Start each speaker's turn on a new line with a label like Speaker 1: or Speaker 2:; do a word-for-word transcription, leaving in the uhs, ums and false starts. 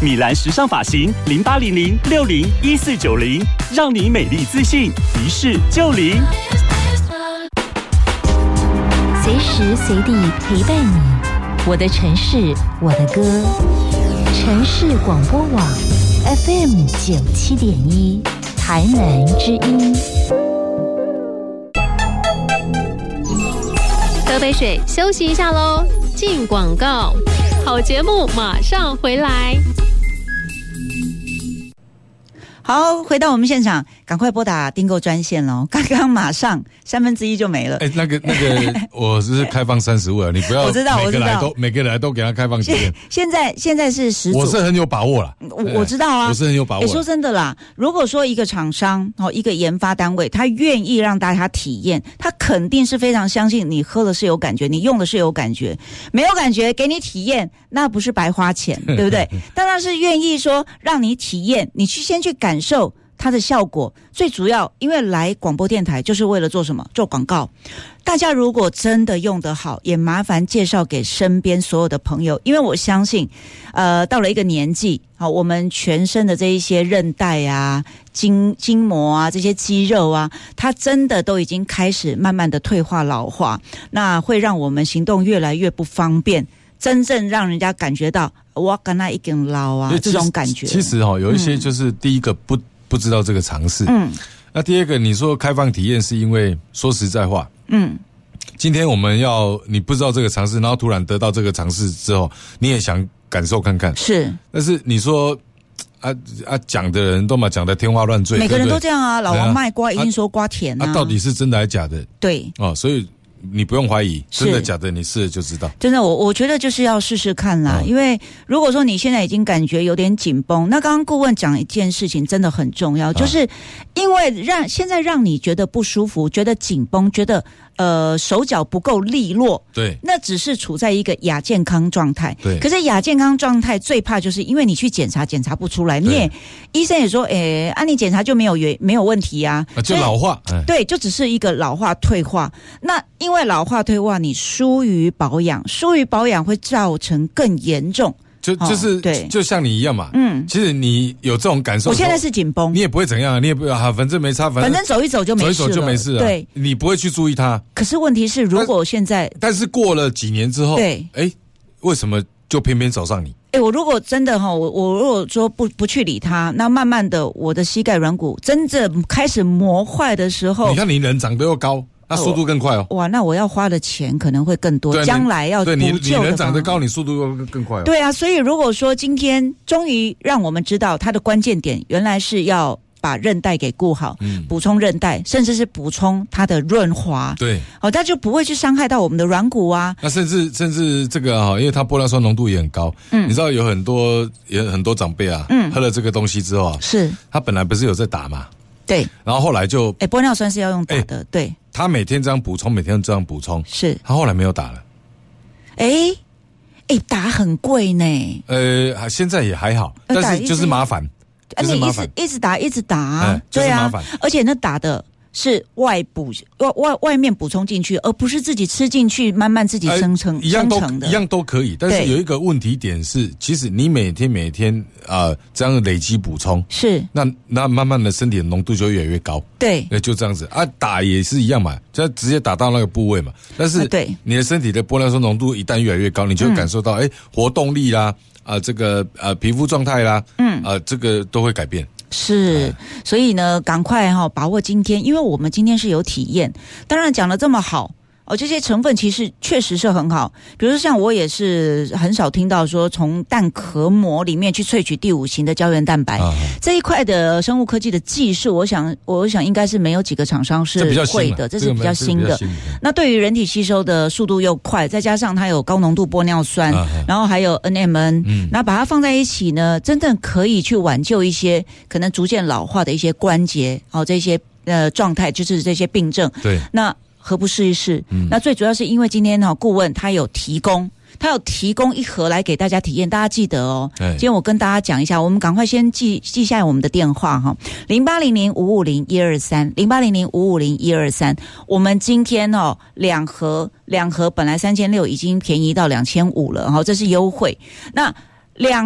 Speaker 1: 米兰时尚发型零八零零六零一四九零，让你美丽自信，一试就灵。
Speaker 2: 随时随地陪伴你，我的城市，我的歌。城市广播网 F M 九七点一，台南之音。
Speaker 3: 喝杯水，休息一下喽。进广告，好节目马上回来。
Speaker 4: 好，回到我们现场，赶快拨打订购专线喽！刚刚马上三分之一就没了。
Speaker 5: 哎、欸，那个那个，我是开放三十位，你不要
Speaker 4: 我知道，
Speaker 5: 每个来都
Speaker 4: 我知道
Speaker 5: 每个来都给他开放体验。
Speaker 4: 现在现在是十组，
Speaker 5: 我是很有把握啦。
Speaker 4: 我我知道啊，
Speaker 5: 我是很有把握。
Speaker 4: 说真的啦，如果说一个厂商哦，一个研发单位，他愿意让大家体验，他肯定是非常相信你喝的是有感觉，你用的是有感觉，没有感觉给你体验，那不是白花钱，对不对？当然是愿意说让你体验，你去先去感受它的效果。最主要因为来广播电台就是为了做什么？做广告。大家如果真的用得好，也麻烦介绍给身边所有的朋友，因为我相信呃，到了一个年纪，好，我们全身的这一些韧带啊、筋筋膜啊、这些肌肉啊，它真的都已经开始慢慢的退化老化，那会让我们行动越来越不方便，真正让人家感觉到我跟他一根老啊这种感觉。
Speaker 5: 其实哈、哦，有一些就是第一个不、嗯、不知道这个常识，
Speaker 4: 嗯，
Speaker 5: 那第二个你说开放体验是因为说实在话，嗯，今天我们要你不知道这个常识，然后突然得到这个常识之后，你也想感受看看，
Speaker 4: 是，
Speaker 5: 但是你说啊啊讲的人都嘛讲的天花乱坠，
Speaker 4: 每个人都这样啊，老王卖瓜一定说瓜甜啊，
Speaker 5: 啊到底是真的还是假的？
Speaker 4: 对，
Speaker 5: 哦，所以你不用怀疑，真的假的，你试了就知道。
Speaker 4: 真的，我我觉得就是要试试看啦、嗯。因为如果说你现在已经感觉有点紧绷，那刚刚顾问讲一件事情真的很重要，就是因为让现在让你觉得不舒服，觉得紧绷，觉得呃手脚不够利落，
Speaker 5: 对，
Speaker 4: 那只是处在一个亚健康状态。
Speaker 5: 对，
Speaker 4: 可是亚健康状态最怕就是因为你去检查检查不出来，你也医生也说，诶，啊你检查就没有原没有问题啊，
Speaker 5: 啊就老化，
Speaker 4: 对，就只是一个老化退化。那因为老化退化，你疏于保养，疏于保养会造成更严重。
Speaker 5: 就就是、哦、对，就像你一样嘛。嗯，其实你有这种感受，
Speaker 4: 我现在是紧绷，
Speaker 5: 你也不会怎样，你也不啊，反正没差，反正
Speaker 4: 反正走一走就没事了，
Speaker 5: 走一走就没事了。对，你不会去注意它。
Speaker 4: 可是问题是，如果我现在，
Speaker 5: 但是过了几年之后，
Speaker 4: 对，
Speaker 5: 哎，为什么就偏偏找上你？
Speaker 4: 哎，我如果真的哈，我我如果说不不去理它，那慢慢的我的膝盖软骨真正开始磨坏的时候，
Speaker 5: 你看你人长得又高。那速度更快哦！
Speaker 4: 哇，那我要花的钱可能会更多，将来要补救的。
Speaker 5: 对，你你人长得高，你速度又更快哦。
Speaker 4: 对啊，所以如果说今天终于让我们知道它的关键点，原来是要把韧带给顾好，嗯，补充韧带，甚至是补充它的润滑。
Speaker 5: 对，
Speaker 4: 哦，它就不会去伤害到我们的软骨啊。
Speaker 5: 那甚至甚至这个哈，因为它玻尿酸浓度也很高，嗯，你知道有很多也很多长辈啊，嗯，喝了这个东西之后啊，是他本来不是有在打嘛。
Speaker 4: 对，
Speaker 5: 然后后来就，
Speaker 4: 哎，玻尿酸是要用打的，对。
Speaker 5: 他每天这样补充，每天这样补充，
Speaker 4: 是。
Speaker 5: 他后来没有打了。
Speaker 4: 哎，哎，打很贵呢。
Speaker 5: 呃，现在也还好，但是就是麻烦，就是麻烦，
Speaker 4: 一直打一直打，
Speaker 5: 哎，就是麻烦。
Speaker 4: 而且那打的是外补外外外面补充进去，而不是自己吃进去，慢慢自己生成、
Speaker 5: 呃、一样都
Speaker 4: 生成的，
Speaker 5: 一样都可以。但是有一个问题点是，其实你每天每天啊、呃、这样累积补充，
Speaker 4: 是
Speaker 5: 那那慢慢的身体的浓度就越来越高。
Speaker 4: 对，
Speaker 5: 那就这样子啊，打也是一样嘛，就直接打到那个部位嘛。但是对你的身体的玻尿酸浓度一旦越来越高，你就会感受到哎、嗯、活动力啦啊、呃、这个呃皮肤状态啦，嗯啊、呃、这个都会改变。
Speaker 4: 是，所以呢，赶快哈、哦、把握今天，因为我们今天是有体验。当然讲得这么好哦，这些成分其实确实是很好。比如说像我也是很少听到说从蛋壳膜里面去萃取第五型的胶原蛋白、啊、这一块的生物科技的技术，我想我想应该是没有几个厂商是会的，这是比较新的。那对于人体吸收的速度又快，再加上它有高浓度玻尿酸，啊、然后还有 N M N， 嗯，那把它放在一起呢，真正可以去挽救一些可能逐渐老化的一些关节，哦，这些呃状态，就是这些病症。
Speaker 5: 对，
Speaker 4: 那何不试一试？嗯，那最主要是因为今天哈、哦、顾问他有提供，他有提供一盒来给大家体验，大家记得哦。今天我跟大家讲一下，我们赶快先记记下我们的电话哈，零八零零五五零一二三，零八零零五五零一二三。我们今天哦两盒两盒本来三千六，已经便宜到两千五了哈，这是优惠。那两